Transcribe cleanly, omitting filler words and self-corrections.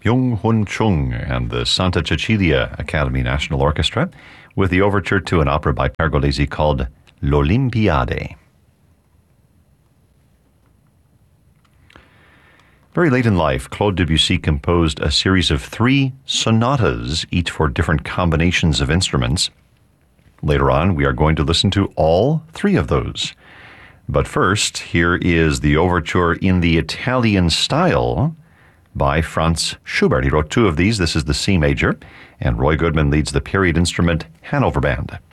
Byung Hun Chung and the Santa Cecilia Academy National Orchestra with the overture to an opera by Pergolesi called L'Olympiade. Very late in life, Claude Debussy composed a series of 3 sonatas, each for different combinations of instruments. Later on, we are going to listen to all 3 of those. But first, here is the overture in the Italian style by Franz Schubert. He wrote 2 of these. This is the C major, and Roy Goodman leads the period instrument Hanover Band.